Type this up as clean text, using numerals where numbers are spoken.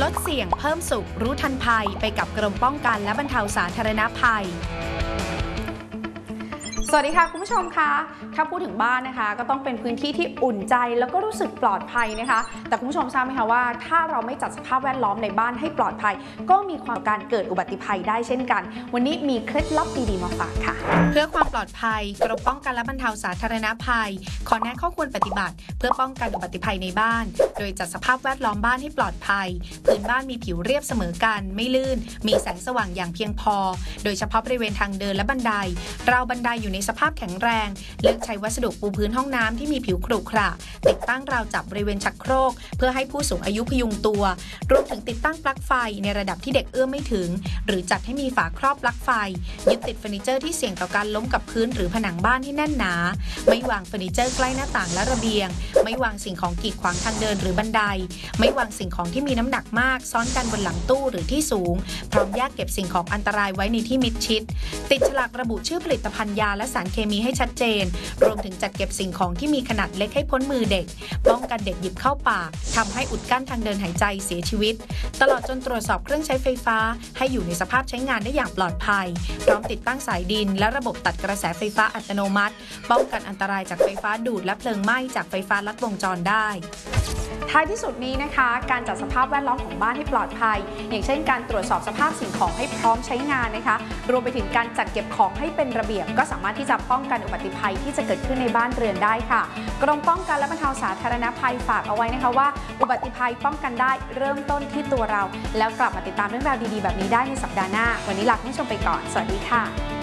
ดเสี่ยงเพิ่มสุขรู้ทันภัยไปกับกรมป้องกันและบรรเทาสาธารณภัยสวัสดีค่ะคุณผู้ชมคะถ้าพูดถึงบ้านนะคะก็ต้องเป็นพื้นที่ที่อุ่นใจแล้วก็รู้สึกปลอดภัยนะคะแต่คุณผู้ชมทราบไหมคะว่าถ้าเราไม่จัดสภาพแวดล้อมในบ้านให้ปลอดภัยก็มีความการเกิดอุบัติภัยได้เช่นกันวันนี้มีเคล็ดลับดีๆมาฝากค่ะเพื่อความปลอดภัยกรมป้องกันและบรรเทาสาธารณภัยขอแนะข้อควรปฏิบัติเพื่อป้องกันอุบัติภัยในบ้านโดยจัดสภาพแวดล้อมบ้านให้ปลอดภัยพื้นบ้านมีผิวเรียบเสมอกันไม่ลื่นมีแสงสว่างอย่างเพียงพอโดยเฉพาะบริเวณทางเดินและบันไดราวบันไดอยู่ในสภาพแข็งแรงเลือกใช้วัสดุปูพื้นห้องน้ำที่มีผิวขรุขระติดตั้งราวจับบริเวณชักโครกเพื่อให้ผู้สูงอายุพยุงตัวรวมถึงติดตั้งปลั๊กไฟในระดับที่เด็กเอื้อมไม่ถึงหรือจัดให้มีฝาครอบปลั๊กไฟยึดติดเฟอร์นิเจอร์ที่เสี่ยงต่อการล้มกับพื้นหรือผนังบ้านให้แน่นหนาไม่วางเฟอร์นิเจอร์ใกล้หน้าต่างและระเบียงไม่วางสิ่งของกีดขวางทางเดินหรือบันไดไม่วางสิ่งของที่มีน้ำหนักมากซ้อนกันบนหลังตู้หรือที่สูงพร้อมแยกเก็บสิ่งของอันตรายไว้ในที่มิดชิดติดฉลากระบุชื่อผลิตภัณฑ์ยาและสารเคมีให้ชัดเจนรวมถึงจัดเก็บสิ่งของที่มีขนาดเล็กให้พ้นมือเด็กป้องกันเด็กหยิบเข้าปากทำให้อุดกั้นทางเดินหายใจเสียชีวิตตลอดจนตรวจสอบเครื่องใช้ไฟฟ้าให้อยู่ในสภาพใช้งานได้อย่างปลอดภัยพร้อมติดตั้งสายดินและระบบตัดกระแสไฟฟ้าอัตโนมัติป้องกันอันตรายจากไฟฟ้าดูดและเพลิงไหม้จากไฟฟ้าลัดวงจรได้ท้ายที่สุดนี้นะคะการจัดสภาพแวดล้อมของบ้านให้ปลอดภัยอย่างเช่นการตรวจสอบสภาพสิ่งของให้พร้อมใช้งานนะคะรวมไปถึงการจัดเก็บของให้เป็นระเบียบก็สามารถที่จะป้องกันอุบัติภัยที่จะเกิดขึ้นในบ้านเรือนได้ค่ะกรมป้องกันและบรรเทาสาธารณภัยฝากเอาไว้นะคะว่าอุบัติภัยป้องกันได้เริ่มต้นที่ตัวเราแล้วกลับมาติดตามเรื่องราวดีๆแบบนี้ได้ในสัปดาห์หน้าวันนี้ลาคุณผู้ชมไปก่อนสวัสดีค่ะ